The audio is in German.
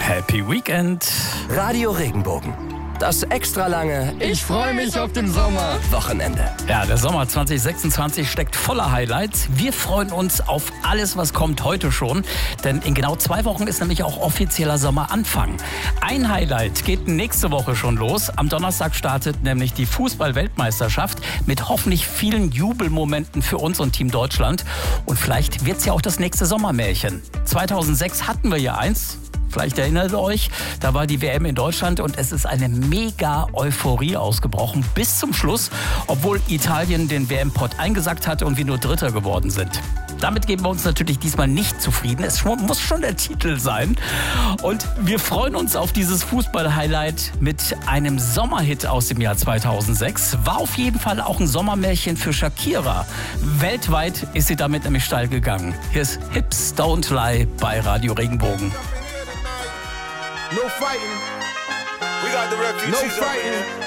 Happy Weekend. Radio Regenbogen. Das extra lange Ich freue mich auf den Sommer Wochenende. Ja, der Sommer 2026 steckt voller Highlights. Wir freuen uns auf alles, was kommt heute schon. Denn in genau 2 Wochen ist nämlich auch offizieller Sommeranfang. Ein Highlight geht nächste Woche schon los. Am Donnerstag startet nämlich die Fußball-Weltmeisterschaft mit hoffentlich vielen Jubelmomenten für uns und Team Deutschland. Und vielleicht wird es ja auch das nächste Sommermärchen. 2006 hatten wir ja eins. Vielleicht erinnert ihr euch, da war die WM in Deutschland und es ist eine mega Euphorie ausgebrochen bis zum Schluss, obwohl Italien den WM-Pott eingesackt hatte und wir nur Dritter geworden sind. Damit geben wir uns natürlich diesmal nicht zufrieden. Es muss schon der Titel sein. Und wir freuen uns auf dieses Fußball-Highlight mit einem Sommerhit aus dem Jahr 2006. War auf jeden Fall auch ein Sommermärchen für Shakira. Weltweit ist sie damit nämlich steil gegangen. Hier ist Hips Don't Lie bei Radio Regenbogen. No fighting. We got the refugees. No fighting.